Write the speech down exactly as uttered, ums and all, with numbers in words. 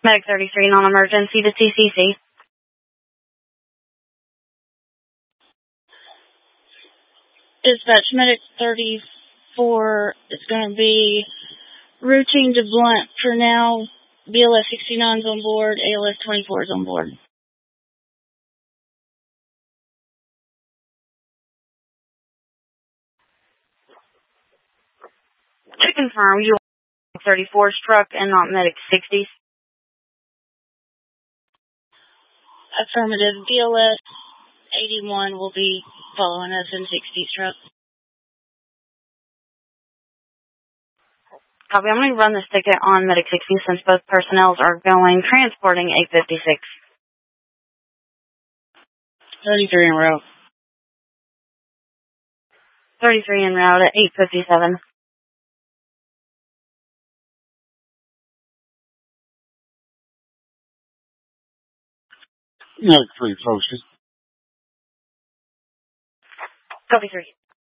Medic thirty-three, non-emergency to T C C. Dispatch, Medic thirty-four is going to be routine to Blunt for now. B L S sixty-nine is on board. A L S twenty-four is on board. To confirm, you are thirty-four struck and not Medic sixties. Affirmative. B L S eighty-one will be following us in sixty struck. Copy. I'm going to run this ticket on Medic sixty since both personnels are going transporting eight fifty-six. thirty-three en route. thirty-three en route at eight fifty-seven. Medic three posted. Copy three.